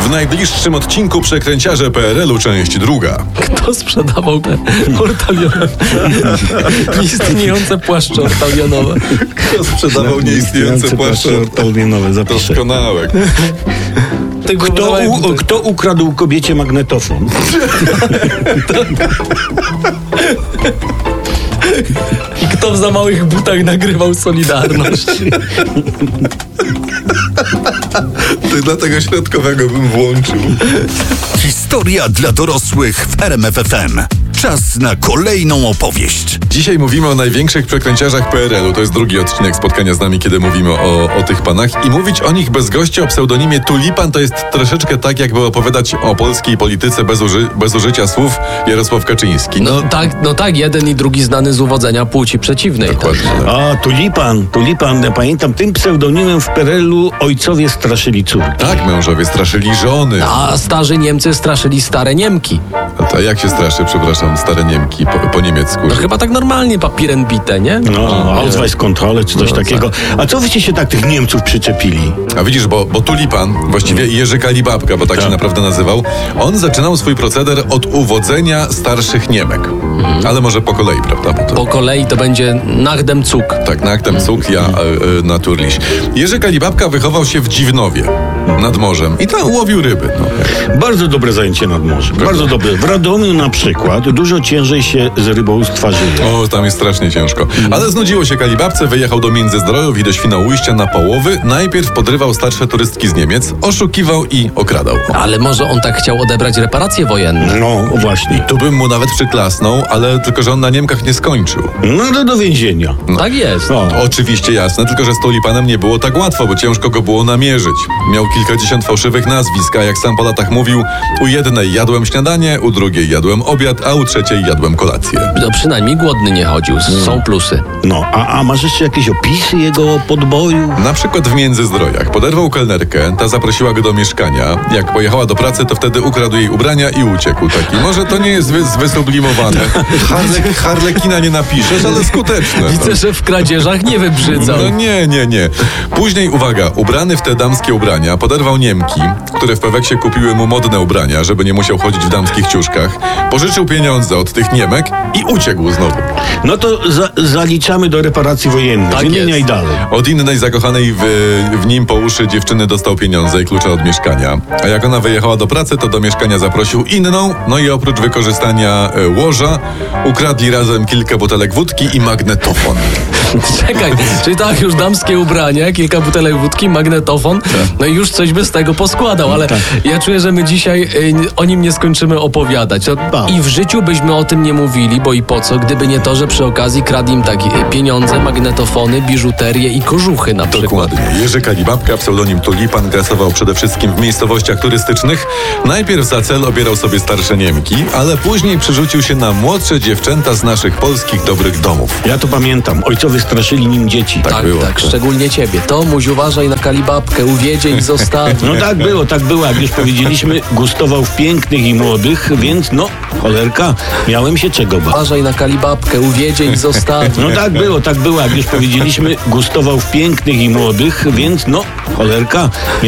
W najbliższym odcinku Przekręciarze PRL-u, część druga. Kto sprzedawał te ortalionowe? Nieistniejące płaszcze ortalionowe. Kto sprzedawał nieistniejące płaszcze ortalionowe? Zapiszę. Doskonałe. Kto ukradł kobiecie magnetofon? I kto w za małych butach nagrywał Solidarność? To dla tego środkowego bym włączył. Historia dla dorosłych w RMF FM. Czas na kolejną opowieść. Dzisiaj mówimy o największych przekręciarzach PRL-u. To jest drugi odcinek spotkania z nami, kiedy mówimy o tych panach. I mówić o nich bez gościa o pseudonimie Tulipan to jest troszeczkę tak, jakby opowiadać o polskiej polityce bez użycia słów Jarosław Kaczyński. No tak, jeden i drugi znany z uwodzenia płci przeciwnej. Dokładnie. A, Tulipan, ja pamiętam, tym pseudonimem w PRL-u ojcowie straszyli córki. Tak, mężowie straszyli żony. A starzy Niemcy straszyli stare Niemki. A to jak się straszy, przepraszam, stare Niemki po niemiecku? No chyba tak normalnie papierem bite, nie? No, Ausweiskontrolle czy coś takiego. A co wyście się tak tych Niemców przyczepili? A widzisz, bo Tulipan, właściwie Jerzy Kalibabka, bo tak się naprawdę nazywał, on zaczynał swój proceder od uwodzenia starszych Niemek. Ale może po kolei, prawda? Po kolei to będzie Nachdem Zug. Tak, Nachdem Zug, ja naturliś. Jerzy Kalibabka wychował się w Dziwnowie, nad morzem, i tam łowił ryby. No. Bardzo dobre zajęcie nad morzem. Bardzo dobre. W Radomiu na przykład dużo ciężej się z rybołówstwa żyje. O, tam jest strasznie ciężko. Ale znudziło się Kalibabce, wyjechał do Międzyzdrojów i do Świnoujścia na połowy. Najpierw podrywał starsze turystki z Niemiec, oszukiwał i okradał. Ale może on tak chciał odebrać reparacje wojenne? No, właśnie. Tu bym mu nawet przyklasnął, ale tylko, że on na Niemkach nie skończył. No, do więzienia. Tak jest. No. Oczywiście jasne, tylko że z Tulipanem nie było tak łatwo, bo ciężko go było namierzyć. Miał kilkadziesiąt fałszywych nazwisk, a jak sam po latach mówił, u jednej jadłem śniadanie, u drugiej jadłem obiad, a u trzeciej jadłem kolację. No przynajmniej głodny nie chodził, są plusy. No, a masz jeszcze jakieś opisy jego podboju? Na przykład w Międzyzdrojach poderwał kelnerkę, ta zaprosiła go do mieszkania. Jak pojechała do pracy, to wtedy ukradł jej ubrania i uciekł. Taki, może to nie jest wysublimowane. Harlekina nie napiszesz, ale skuteczne. Widzę, że w kradzieżach nie wybrzydzał. No nie. Później, uwaga, ubrany w te damskie ubrania, poderwał Niemki, które w Peweksie kupiły mu modne ubrania, żeby nie musiał chodzić w damskich ciuszkach. Pożyczył pieniądze od tych Niemek i uciekł znowu. No to zaliczamy do reparacji wojennych. Tak Wymieniaj jest. dalej. Od innej zakochanej w nim po uszy dziewczyny dostał pieniądze i klucze od mieszkania. A jak ona wyjechała do pracy, to do mieszkania zaprosił inną. No i oprócz wykorzystania łoża, ukradli razem kilka butelek wódki i magnetofon. Czekaj, czyli tak, już damskie ubrania, kilka butelek wódki, magnetofon, no i już coś by z tego poskładał, ale ja czuję, że my dzisiaj o nim nie skończymy opowiadać. I w życiu byśmy o tym nie mówili, bo i po co, gdyby nie to, że przy okazji kradł im takie pieniądze, magnetofony, biżuterię i kożuchy na przykład. Dokładnie. Jerzy Kalibabka, pseudonim Tulipan, grasował przede wszystkim w miejscowościach turystycznych. Najpierw za cel obierał sobie starsze Niemki, ale później przerzucił się na młodsze dziewczęta z naszych polskich dobrych domów. Ja to pamiętam. Ojcowie straszyli nim dzieci. Tak było. Tak, szczególnie ciebie. Tomuś, uważaj na Kalibabkę, uwiedzie i zostawi. No tak było. Jak już powiedzieliśmy, gustował w pięknych i młodych, więc cholerka, miałem się czego bać. Uważaj na Kalibabkę, uwiedzie i zostawi. No tak było. Jak już powiedzieliśmy, gustował w pięknych i młodych, więc cholerka,